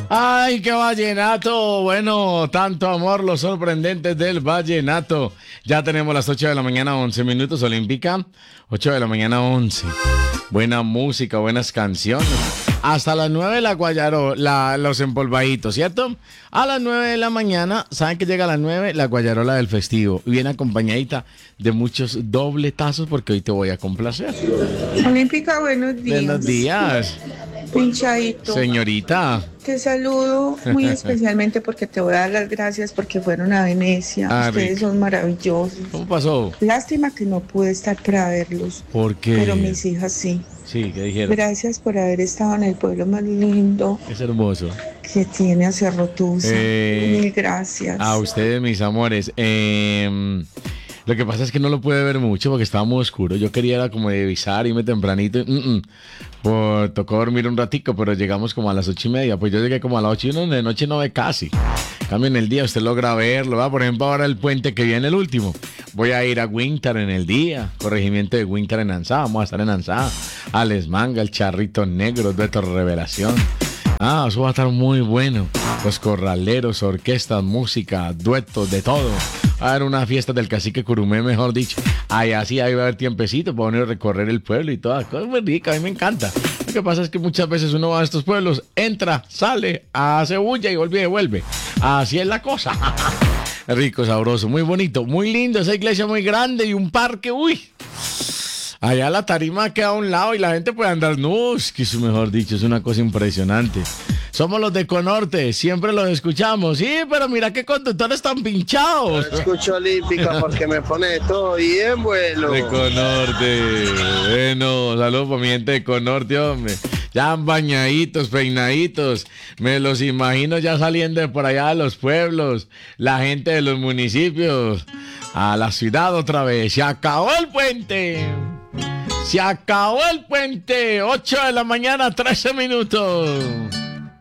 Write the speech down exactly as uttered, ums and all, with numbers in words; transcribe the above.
Ay, qué vallenato. Bueno, tanto amor, los sorprendentes del vallenato. Ya tenemos las ocho de la mañana, once minutos, Olímpica. ocho de la mañana, once. Buena música, buenas canciones. Hasta las nueve la guayaro, la, los empolvaditos, ¿cierto? A las nueve de la mañana, ¿saben que llega a las nueve? La guayarola del festivo. Y viene acompañadita de muchos dobletazos porque hoy te voy a complacer. Olímpica, buenos días. Buenos días. Pinchadito. Señorita. Te saludo muy especialmente porque te voy a dar las gracias porque fueron a Venecia. Ah, Ustedes rico. son maravillosos. ¿Cómo pasó? Lástima que no pude estar para verlos, ¿Por qué? pero mis hijas sí. Sí, ¿qué dijeron? Gracias por haber estado en el pueblo más lindo Es hermoso. que tiene a Cerro Tusa. Eh, Mil gracias. A ustedes, mis amores. Eh, lo que pasa es que no lo pude ver mucho porque estaba muy oscuro. Yo quería era como divisar, irme tempranito. Mm, mm. Pues, tocó dormir un ratico, pero llegamos como a las ocho y media. Pues yo llegué como a las ocho y uno de noche no ve casi. En cambio, en el día usted logra verlo, ¿va? Por ejemplo, ahora el puente que viene el último. Voy a ir a Winter en el día. Corregimiento de Winter en Ansá. Vamos a estar en Ansá. Alex Manga, el Charrito Negro, Dueto Revelación. Ah, eso va a estar muy bueno. Los corraleros, orquestas, música, duetos, de todo. Va a haber una fiesta del cacique Curumé, mejor dicho. Ahí así, ahí va a haber tiempecito para venir a recorrer el pueblo y todas cosas muy ricas. A mí me encanta. Lo que pasa es que muchas veces uno va a estos pueblos, entra, sale, hace bulla y vuelve y vuelve. Así es la cosa. Rico, sabroso, muy bonito, muy lindo. Esa iglesia muy grande y un parque, uy. Allá la tarima queda a un lado y la gente puede andar. No, es que eso, mejor dicho, es una cosa impresionante. Somos los de Conorte, siempre los escuchamos. Sí, pero mira qué conductores tan pinchados. Yo escucho Olímpica porque me pone todo bien, bueno. De Conorte. Bueno, saludos para mi gente de Conorte, hombre. Ya bañaditos, peinaditos. Me los imagino ya saliendo de por allá de los pueblos. La gente de los municipios. A la ciudad otra vez. Se acabó el puente. Se acabó el puente. ocho de la mañana, trece minutos.